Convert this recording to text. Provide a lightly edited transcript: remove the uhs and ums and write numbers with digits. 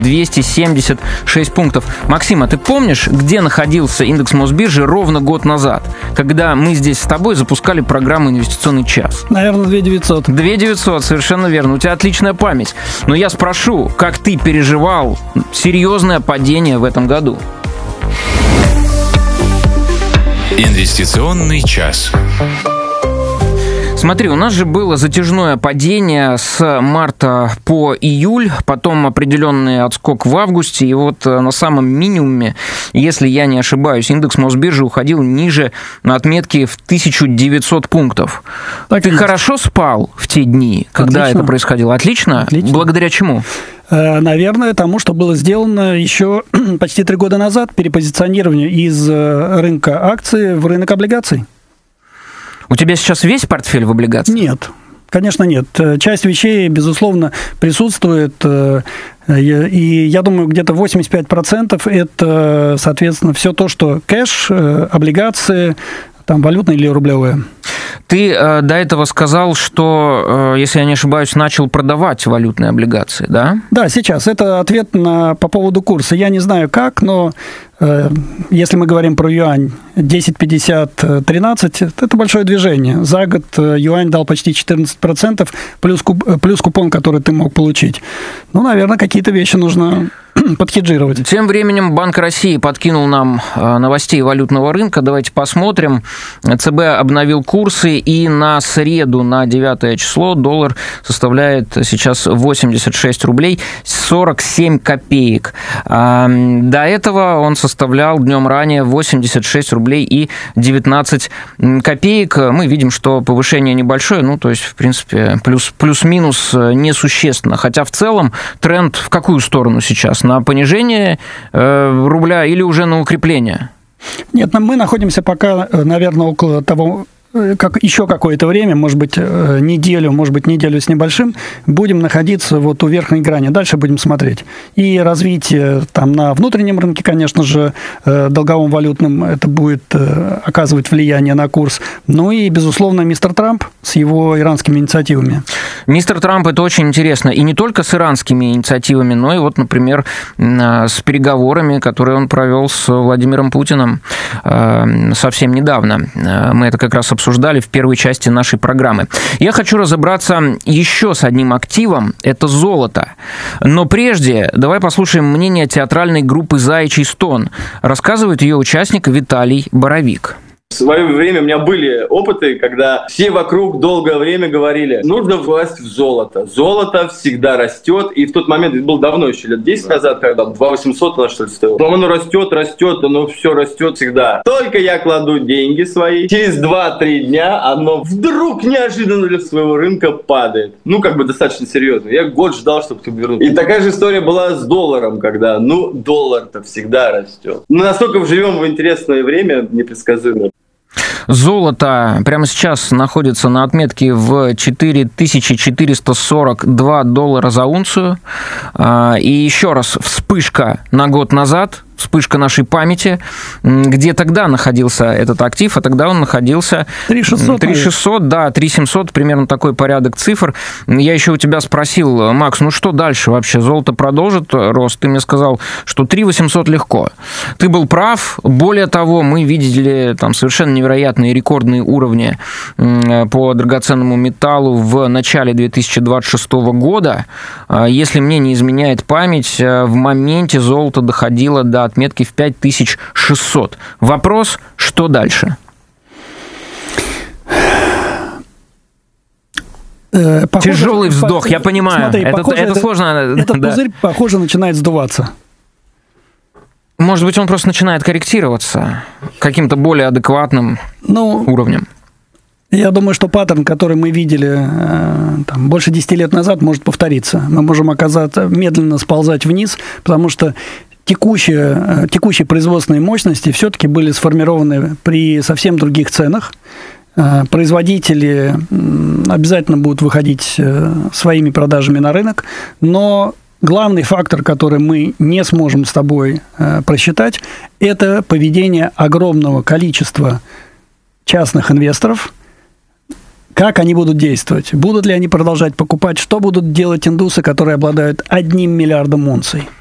276 пунктов. Максим, а ты помнишь, где находился индекс Мосбиржи ровно год назад, когда мы здесь с тобой запускали программу «Инвестиционный час»? Наверное, 2900. 2900, совершенно верно. У тебя отличная память. Но я спрошу, как ты переживал серьезное падение в этом году? Инвестиционный час. Смотри, у нас же было затяжное падение с марта по июль, потом определенный отскок в августе, и вот на самом минимуме, если я не ошибаюсь, индекс Мосбиржи уходил ниже отметки в 1900 пунктов. Так ты хорошо спал в те дни, когда это происходило? Отлично? Отлично. Благодаря чему? Наверное, тому, что было сделано еще почти 3 года назад, перепозиционирование из рынка акций в рынок облигаций. У тебя сейчас весь портфель в облигациях? Нет, конечно, нет. Часть вещей, безусловно, присутствует, и я думаю, где-то 85% это, соответственно, все то, что кэш, облигации, там, валютные или рублевые. Ты до этого сказал, что, если я не ошибаюсь, начал продавать валютные облигации, да? Да, сейчас. Это ответ по поводу курса. Я не знаю как, но если мы говорим про юань 10,50, 13, это большое движение. За год юань дал почти 14%, плюс купон, который ты мог получить. Ну, наверное, какие-то вещи нужно подхеджировать. Тем временем Банк России подкинул нам новостей валютного рынка. Давайте посмотрим. ЦБ обновил курсы, и на среду, на 9 число, доллар составляет сейчас 86 рублей 47 копеек. До этого он составлял днем ранее 86 рублей и 19 копеек. Мы видим, что повышение небольшое, ну, то есть, в принципе, плюс-минус несущественно. Хотя в целом тренд в какую сторону сейчас? На понижение рубля или уже на укрепление? Нет, мы находимся пока, наверное, около того, как еще какое-то время, может быть, неделю с небольшим, будем находиться вот у верхней грани. Дальше будем смотреть. И развитие там на внутреннем рынке, конечно же, долговом валютном, это будет оказывать влияние на курс. Ну и, безусловно, мистер Трамп с его иранскими инициативами. Мистер Трамп, это очень интересно. И не только с иранскими инициативами, но и вот, например, с переговорами, которые он провел с Владимиром Путиным совсем недавно. Мы это как раз обсуждали в первой части нашей программы. Я хочу разобраться еще с одним активом, это золото. Но прежде давай послушаем мнение театральной группы «Заячий стон». Рассказывает ее участник Виталий Боровик. В свое время у меня были опыты, когда все вокруг долгое время говорили, нужно власть в золото. Золото всегда растет. И в тот момент, это было давно, еще лет 10 назад, когда 2800 оно что ли стоило. Потом оно растет, оно все растет всегда. Только я кладу деньги свои, через 2-3 дня оно вдруг неожиданно для своего рынка падает. Ну, как бы достаточно серьезно. Я год ждал, чтобы это вернуть. И такая же история была с долларом, когда, доллар-то всегда растет. Мы настолько живем в интересное время, непредсказуемое. Золото прямо сейчас находится на отметке в 4442 доллара за унцию. И еще раз, вспышка на год назад, вспышка нашей памяти, где тогда находился этот актив, а тогда он находился 3600, да, 3700, примерно такой порядок цифр. Я еще у тебя спросил, Макс, что дальше вообще? Золото продолжит рост? Ты мне сказал, что 3800 легко. Ты был прав. Более того, мы видели там совершенно невероятные рекордные уровни по драгоценному металлу в начале 2026 года. Если мне не изменяет память, в моменте золото доходило до отметки в 5600. Вопрос, что дальше? Тяжелый вздох, я понимаю. Смотри, это сложно. Этот пузырь, похоже, начинает сдуваться. Может быть, он просто начинает корректироваться каким-то более адекватным уровнем. Я думаю, что паттерн, который мы видели больше 10 лет назад, может повториться. Мы можем оказаться медленно сползать вниз, потому что текущие производственные мощности все-таки были сформированы при совсем других ценах. Производители обязательно будут выходить своими продажами на рынок, но главный фактор, который мы не сможем с тобой просчитать, это поведение огромного количества частных инвесторов. Как они будут действовать? Будут ли они продолжать покупать? Что будут делать индусы, которые обладают 1 миллиардом унций?